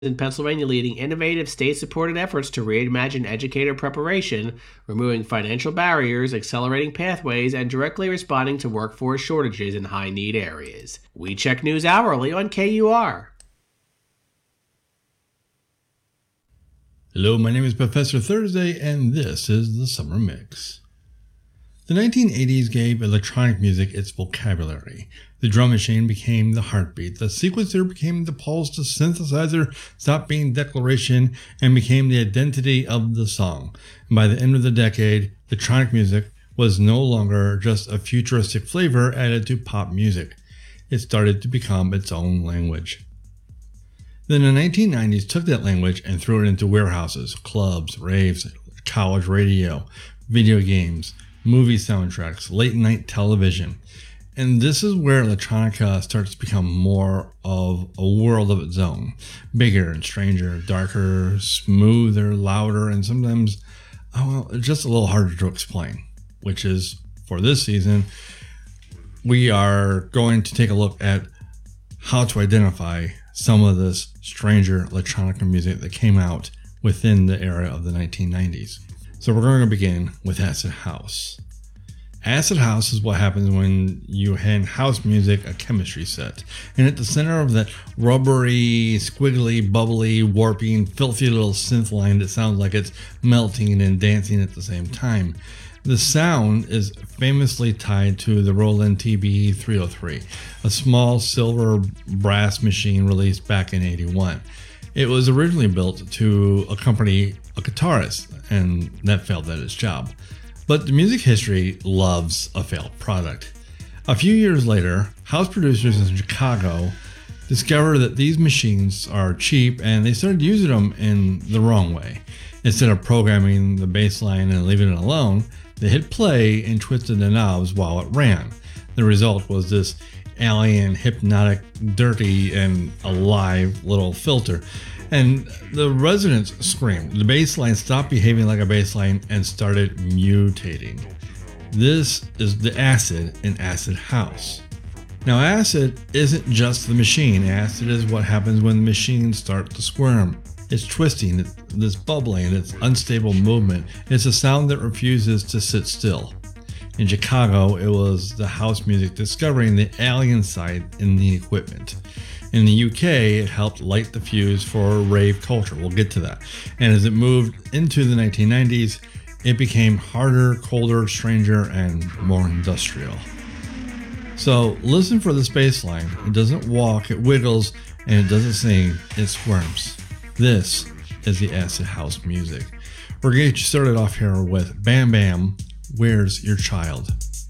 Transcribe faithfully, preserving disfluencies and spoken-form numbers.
in Pennsylvania leading innovative state-supported efforts to reimagine educator preparation, removing financial barriers, accelerating pathways, and directly responding to workforce shortages in high-need areas. We check news hourly on K U R. Hello, my name is Professor Thursday, and this is the Summer Mix. The nineteen eighties gave electronic music its vocabulary. The drum machine became the heartbeat. The sequencer became the pulse. The synthesizer stopped being declaration and became the identity of the song. And by the end of the decade, electronic music was no longer just a futuristic flavor added to pop music. It started to become its own language. Then the nineteen nineties took that language and threw it into warehouses, clubs, raves, college radio, video games, movie soundtracks, late night television. And this is where electronica starts to become more of a world of its own. Bigger and stranger, darker, smoother, louder, and sometimes, oh, well, just a little harder to explain. Which is, for this season, we are going to take a look at how to identify some of this stranger electronica music that came out within the era of the nineteen nineties. So we're going to begin with acid house. Acid house is what happens when you hand house music a chemistry set. And at the center of that rubbery, squiggly, bubbly, warping, filthy little synth line that sounds like it's melting and dancing at the same time, the sound is famously tied to the Roland T B three oh three, a small silver brass machine released back in eighty-one. It was originally built to accompany a guitarist, and that failed at its job. But the music history loves a failed product. A few years later, house producers in Chicago discovered that these machines are cheap, and they started using them in the wrong way. Instead of programming the bass line and leaving it alone, they hit play and twisted the knobs while it ran. The result was this alien, hypnotic, dirty, and alive little filter. And the residents screamed. The bass line stopped behaving like a bass line and started mutating. This is the acid in acid house. Now, acid isn't just the machine. Acid is what happens when the machines start to squirm. It's twisting, it's this bubbling, it's unstable movement. It's a sound that refuses to sit still. In Chicago, it was the house music discovering the alien side in the equipment. In the U K, it helped light the fuse for rave culture. We'll get to that. And as it moved into the nineteen nineties, it became harder, colder, stranger, and more industrial. So listen for this bass line. It doesn't walk, it wiggles, and it doesn't sing, it squirms. This is the acid house music. We're going to get you started off here with Bam Bam, Where's Your Child?